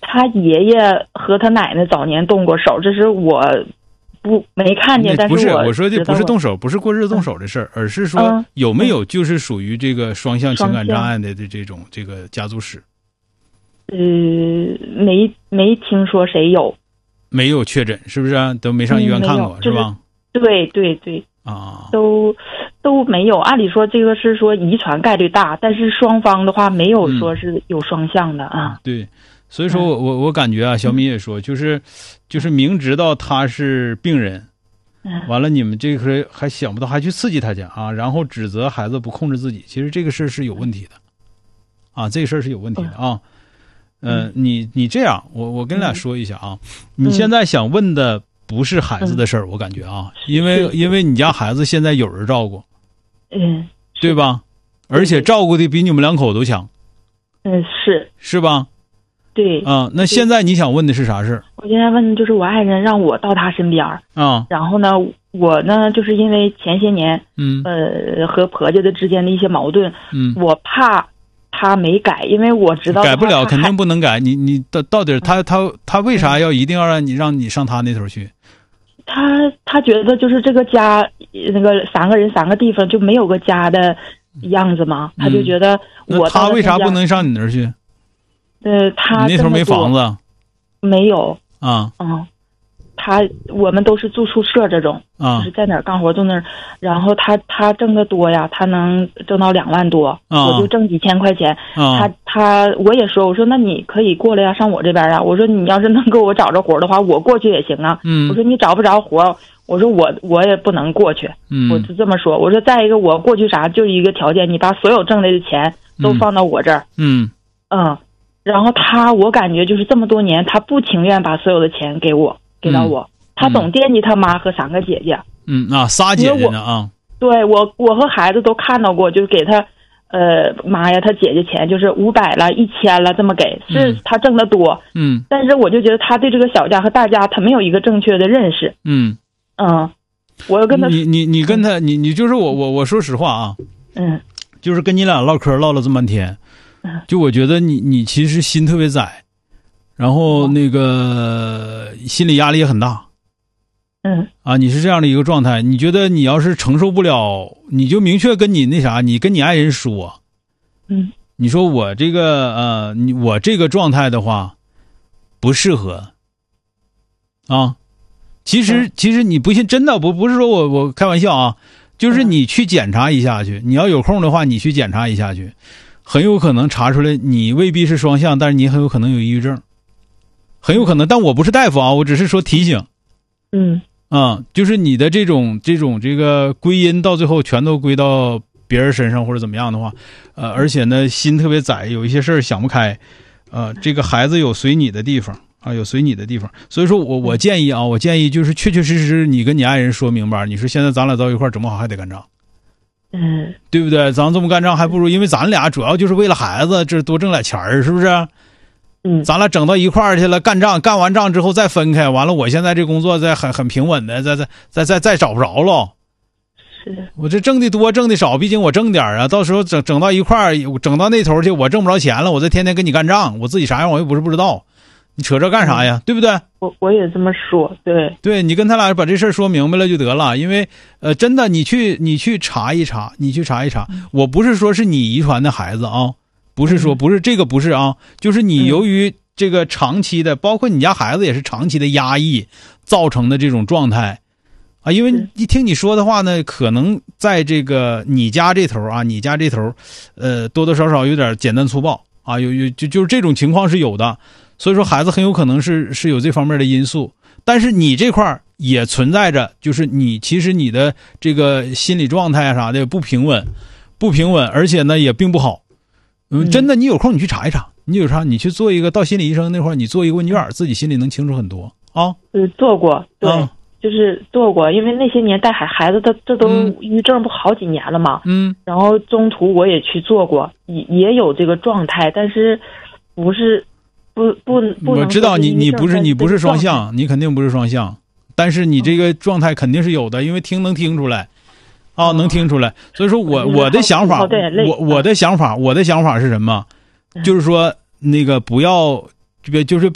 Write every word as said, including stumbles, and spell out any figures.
他爷爷和他奶奶早年动过手，这是我不没看见，但是不是我我说的不是动手，不是过日子动手的事儿、嗯，而是说有没有就是属于这个双向情感障碍的这种这个家族史。 呃，没没听说谁有， 没有确诊，是不是、啊、都没上医院看过、 嗯、 是吧？ 对对对啊， 都都没有。按理说这个是说遗传概率大，但是双方的话没有说是有双向的、嗯、啊。 对，所以说我我我感觉啊，小米也说，就是就是明知道他是病人，完了你们这个还想不到还去刺激他去啊，然后指责孩子不控制自己，其实这个事儿是有问题的啊，这个事儿是有问题的啊。嗯、呃，你你这样，我我跟你俩说一下啊，嗯、你现在想问的不是孩子的事儿、嗯，我感觉啊，因为因为你家孩子现在有人照顾， 嗯， 对吧？而且照顾的比你们两口都强， 嗯，是是吧？ 对啊、嗯，那现在你想问的是啥事？ 我现在问的就是我爱人让我到他身边啊、 嗯， 然后呢，我呢就是因为前些年， 嗯， 呃，和婆家的之间的一些矛盾， 嗯， 我怕他没改，因为我知道改不了，肯定不能改。你你到到底他他他为啥要一定要让你让你上他那头去？ 他他觉得就是这个家那个三个人三个地方就没有个家的样子嘛，他就觉得我、 嗯、他为啥不能上你那儿去？ 呃，他你那头没房子？ 没有啊， 嗯。他我们都是住宿舍这种， 啊， 就是在哪儿干活住那儿。然后他他挣得多呀，他能挣到两万多， 啊、 我就挣几千块钱。 啊、 他他我也说，我说那你可以过来呀，上我这边啊。我说你要是能给我找着活的话，我过去也行啊。 嗯， 我说你找不着活，我说我我也不能过去。 嗯， 我就这么说。我说再一个，我过去啥就一个条件，你把所有挣来的钱都放到我这儿。 嗯嗯，然后他我感觉就是这么多年，他不情愿把所有的钱给我。给到我、嗯，他总惦记他妈和三个姐姐。 嗯啊，仨姐姐呢啊。 对我，我和孩子都看到过，就是给他，呃，妈呀，他姐姐钱就是五百了、一千了这么给，是他挣得多。 嗯。 但是我就觉得他对这个小家和大家，他没有一个正确的认识。 嗯。 嗯，我要跟他。 你你你跟他，你你就是我我我说实话啊。 嗯。 就是跟你俩唠嗑唠了这么半天，就我觉得你你其实心特别窄。然后那个心理压力也很大， 嗯啊，你是这样的一个状态，你觉得你要是承受不了，你就明确跟你那啥，你跟你爱人说， 嗯， 你说我这个呃，你我这个状态的话不适合，啊，其实、嗯、其实你不信，真的不不是说我我开玩笑啊，就是你去检查一下去，你要有空的话，你去检查一下去，很有可能查出来你未必是双向，但是你很有可能有抑郁症。很有可能，但我不是大夫啊，我只是说提醒。 嗯啊，就是你的这种这种这个归因到最后全都归到别人身上或者怎么样的话，呃，而且呢心特别窄，有一些事儿想不开，呃，这个孩子有随你的地方啊，有随你的地方，所以说我我建议啊，我建议就是确确实实你跟你爱人说明白，你说现在咱俩到一块儿整不好还得干仗。 嗯， 对不对？咱这么干仗还不如，因为咱俩主要就是为了孩子，这多挣点钱儿，是不是？ 嗯， 咱俩整到一块儿去了，干仗，干完仗之后再分开，完了，我现在这工作在很很平稳的，再再再再再找不着了。 是我这挣的多，挣的少，毕竟我挣点啊，到时候整整到一块儿，整到那头去，我挣不着钱了，我再天天跟你干仗，我自己啥样我又不是不知道，你扯这干啥呀？嗯、对不对？ 我我也这么说，对对，你跟他俩把这事儿说明白了就得了，因为呃，真的，你去你去查一查，你去查一查，嗯、我不是说是你遗传的孩子啊。不是说不是这个不是啊，就是你由于这个长期的，包括你家孩子也是长期的压抑造成的这种状态啊。因为一听你说的话呢，可能在这个你家这头啊，你家这头，呃，多多少少有点简单粗暴啊，有有就就是这种情况是有的。所以说孩子很有可能是是有这方面的因素，但是你这块也存在着，就是你其实你的这个心理状态啊啥的不平稳，不平稳，而且呢也并不好。嗯，真的，你有空你去查一查，你有啥你去做一个到心理医生那块儿，你做一个问卷，自己心里能清楚很多啊。 呃，做过，对、 啊， 就是做过，因为那些年带孩孩子，他这都抑郁症不好几年了嘛。 嗯。 然后中途我也去做过，也也有这个状态，但是不是不不不能。 我知道你你不是你不是双向，你肯定不是双向，但是你这个状态肯定是有的，因为听能听出来。啊，能听出来，所以说我我的想法，我我的想法，我的想法是什么？就是说那个不要，就是